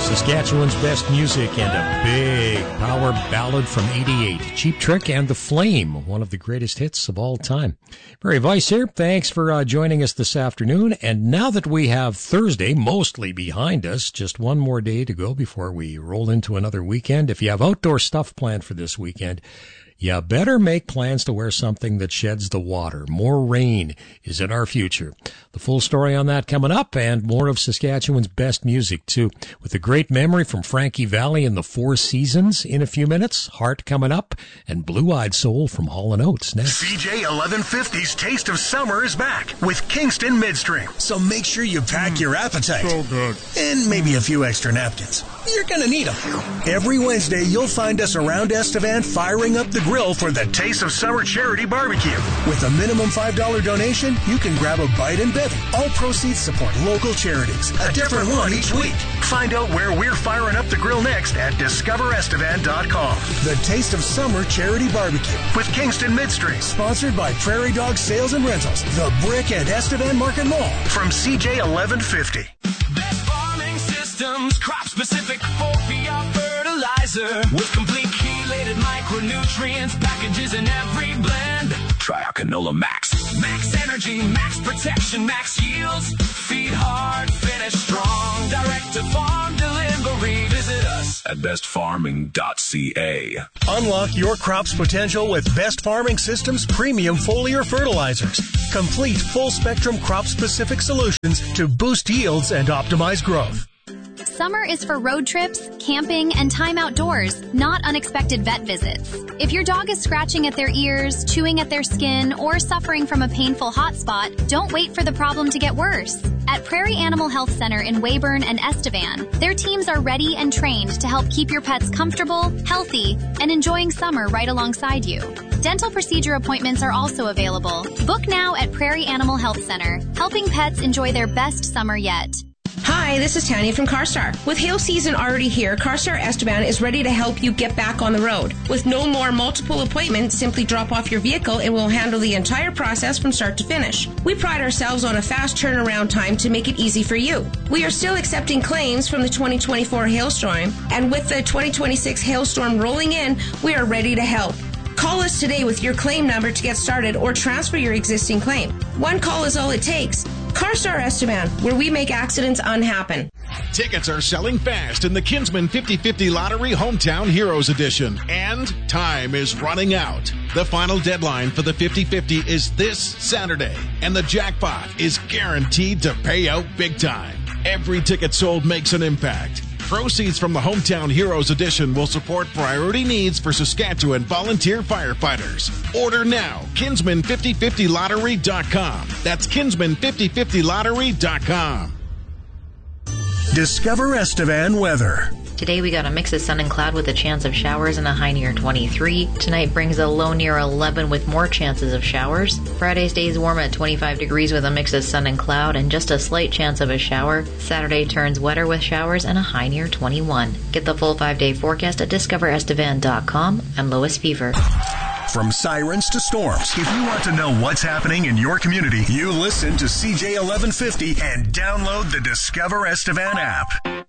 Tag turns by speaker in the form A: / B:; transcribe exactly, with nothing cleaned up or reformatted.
A: Saskatchewan's best music and a big power ballad from eighty-eight. Cheap Trick and The Flame, one of the greatest hits of all time. Barry Weiss here. Thanks for uh, joining us this afternoon. And now that we have Thursday mostly behind us, just one more day to go before we roll into another weekend. If you have outdoor stuff planned for this weekend, you better make plans to wear something that sheds the water. More rain is in our future. The full story on that coming up, and more of Saskatchewan's best music, too, with a great memory from Frankie Valli and the Four Seasons in a few minutes. Heart coming up, and Blue-Eyed Soul from Hall and Oates next.
B: C J eleven fifty's Taste of Summer is back with Kingston Midstream. So make sure you pack mm, your appetite.
C: So good.
B: And maybe a few extra napkins. You're going to need them. Every Wednesday, you'll find us around Estevan firing up the grill for the Taste of Summer Charity Barbecue. With a minimum five dollars donation, you can grab a bite and bevy. All proceeds support local charities. A different one each week. Find out where we're firing up the grill next at discover estevan dot com. The Taste of Summer Charity Barbecue with Kingston Midstream. Sponsored by Prairie Dog Sales and Rentals, The Brick and Estevan Market Mall. From C J eleven fifty.
D: Best farming systems, crop-specific four-P-R fertilizer with complete chelated micronutrients, packages in every blend. Try our Canola Max. Max energy, max protection, max yields. Feed hard, finish strong. Direct to farm delivery. Visit us at best farming dot c a.
B: Unlock your crop's potential with Best Farming Systems premium foliar fertilizers. Complete full-spectrum crop-specific solutions to boost yields and optimize growth.
E: Summer is for road trips, camping, and time outdoors, not unexpected vet visits. If your dog is scratching at their ears, chewing at their skin, or suffering from a painful hot spot, don't wait for the problem to get worse. At Prairie Animal Health Center in Weyburn and Estevan, their teams are ready and trained to help keep your pets comfortable, healthy, and enjoying summer right alongside you. Dental procedure appointments are also available. Book now at Prairie Animal Health Center, helping pets enjoy their best summer yet.
F: Hi, this is Tanya from CarStar. With hail season already here, CarStar Estevan is ready to help you get back on the road. With no more multiple appointments, simply drop off your vehicle and we'll handle the entire process from start to finish. We pride ourselves on a fast turnaround time to make it easy for you. We are still accepting claims from the twenty twenty-four hailstorm, and with the twenty twenty-six hailstorm rolling in, we are ready to help. Call us today with your claim number to get started or transfer your existing claim. One call is all it takes. CarStar Estevan, where we make accidents unhappen.
C: Tickets are selling fast in the Kinsman fifty fifty Lottery Hometown Heroes Edition, and time is running out. The final deadline for the fifty fifty is this Saturday, and the jackpot is guaranteed to pay out big time. Every ticket sold makes an impact. Proceeds from the Hometown Heroes Edition will support priority needs for Saskatchewan volunteer firefighters. Order now, kinsman fifty fifty lottery dot com. That's kinsman fifty fifty lottery dot com.
B: Discover Estevan weather.
G: Today we got a mix of sun and cloud with a chance of showers and a high near twenty-three. Tonight brings a low near eleven with more chances of showers. Friday stays warm at twenty-five degrees with a mix of sun and cloud and just a slight chance of a shower. Saturday turns wetter with showers and a high near twenty-one. Get the full five-day forecast at discover estevan dot com and Lois Fever.
B: From sirens to storms, if you want to know what's happening in your community, you listen to C J eleven fifty and download the Discover Estevan app.